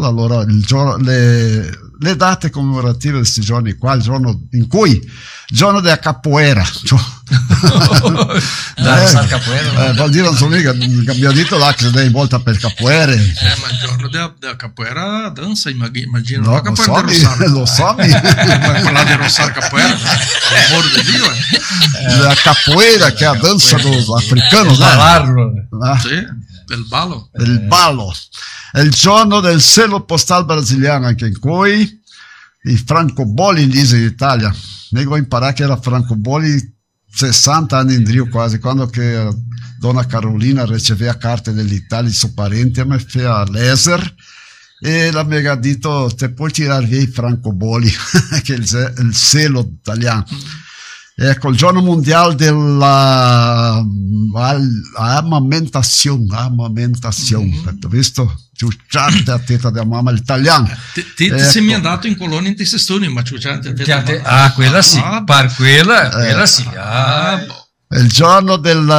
spagnolo. Allora le date commemorative di questi giorni qua, il giorno in cui giorno della capoeira, vuol dire non so mica, abbiamo detto là che dai volta per capoeira, ma il giorno della capoeira danza, immagino, no, la capoeira del Rosario, lo so quella di Rosario capoeira, per amor di Dio, la capoeira che è la danza dos africanos, sì, del ballo, è il giorno del selo postale brasiliano, anche in cui i francobolli lì in Italia. Nego imparare che era francobolli 60 anni indietro quasi, quando che Donna Carolina riceveva carte dell'Italia di suo parente, mi faceva laser e la mi ha detto te puoi tirare via i francobolli che è il selo italiano. Ecco, il giorno mondiale della amamentazione, avete visto? Ciucciate a teta della mamma l'italiano. Ti sei mi andato in colonia in questi studi, ma ciucciate a teta della mamma. Quella sì, quella sì. È il giorno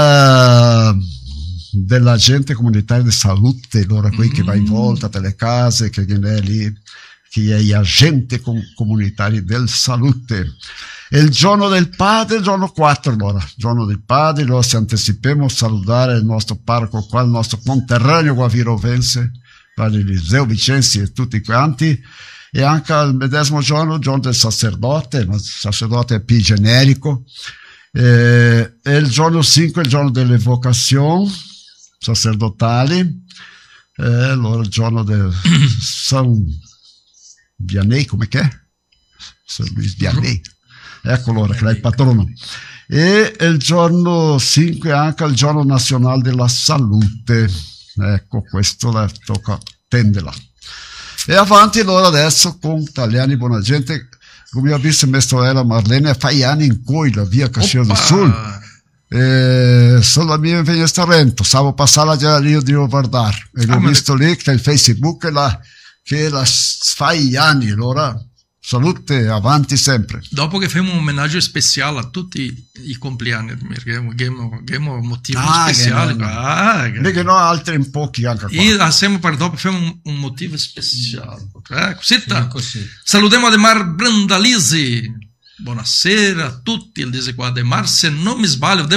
dell'agente comunitario di salute, allora qui che va in volta alle case, che viene lì, che è gli agenti comunitari del salute. È il giorno del padre, il giorno 4, allora, il giorno del padre, allora se anticipiamo a salutare il nostro parroco qua, il nostro conterraneo guavirovense, padre Eliseo Vicenzi e tutti quanti, e anche il medesimo giorno, il giorno del sacerdote, ma il sacerdote è più generico, e il giorno 5, il giorno delle vocazioni sacerdotali, allora il giorno del San Vianney, come che è? San Luis Vianney. Ecco allora che è il patrono. E il giorno 5 anche il giorno nazionale della salute. Ecco, questo la tocca tenderla. E avanti allora adesso con Italiani Buona Gente, come ho visto mia sorella Marlene, fa anni in cui la via Cascina del Sul. Sono la mia in Tarento, stavo passando già Rio di guardare e ho visto lì che il Facebook che la fa anni, allora salute avanti sempre. Dopo che facciamo un omaggio speciale a tutti i compleanni, perché abbiamo motivo speciale. Perché no, altri in pochi anche qua. E sempre per dopo facciamo un motivo speciale. Salutiamo Ademar Brandalisi. Buonasera a tutti, il dice qua Ademar, se non mi sbaglio,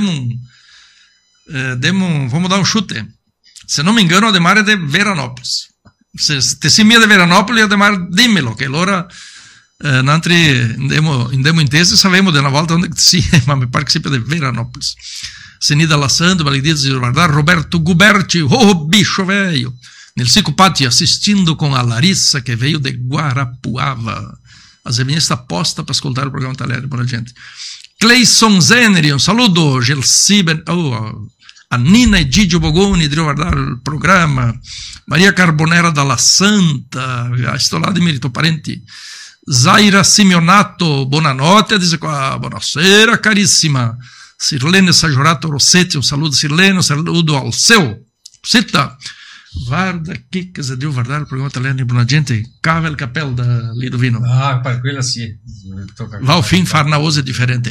vamos dar un chute. Se non mi ingano, Ademar è di Veranópolis. Se si mia di Veranópolis, Ademar, dimmelo, che allora noi andiamo in testa e sappiamo di una volta onde si è, ma mi pare che sia di Veranópolis. Senida Lassando, Validezzi, guardare Roberto Guberti, bicho velho, nel psicopatico assistindo con a Larissa che veio di Guarapuava. A Zevinha está posta para ascoltare il programma Italiani Buona Gente. Clayson Zeneri, un saluto. Gelsi, a Nina e Gigio Bogoni di guardare il programma. Maria Carbonera dalla Santa, sto là di merito parenti. Zaira Simeonato, buonanotte, dice qua, buonasera carissima. Sirlene Saggiorato Rossetti, un saluto Sirlene, un saluto al seu. Senta. Guarda che se devo guardare il programma Italiani Buona Gente, cava il cappello da Lidovino. Per quella sì. Va al fin fare una cosa differente.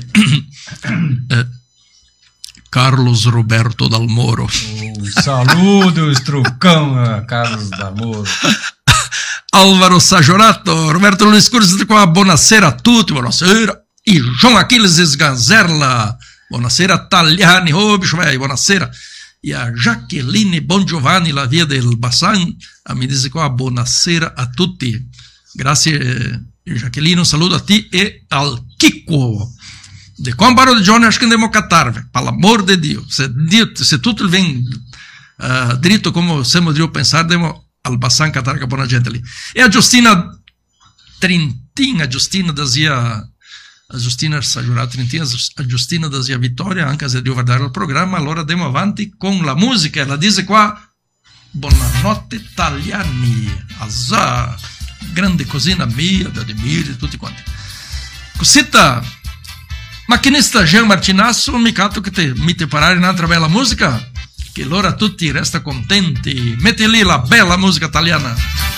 Carlos Roberto Dal Moro. Saluto, struccão, Carlos Dal Moro. Álvaro Saggiorato, Roberto Luiz Curso qua, buonasera a tutti, buonasera. E João Aquiles Sganzerla, buonasera Tagliani, bicho velho, buonasera. E a Jacqueline Bongiovanni, la via del Bassan, mi dice qua buonasera a tutti. Grazie Jacqueline, un saluto a ti e al Kiko. De Comparo di Giorni, acho che andiamo a cattarvi, per l'amor di Dio. Se tutto viene dritto come siamo di pensare, andiamo al Bassan cattar che buona gente lì. E a Giustina Trintin, a Giustina da zia... A Giustina Saggiorato Trentina, a Giustina da zia Vittoria, anche se devo guardare il programma, allora andiamo avanti con la musica. La dice qua, buonanotte Italiani, azza, grande cosina mia, da Demir, tutti quanti. Cosetta, macchinista Jean Martinasso, mi cato che mi te parare un'altra bella musica, che allora tutti resta contenti. Metti lì la bella musica italiana.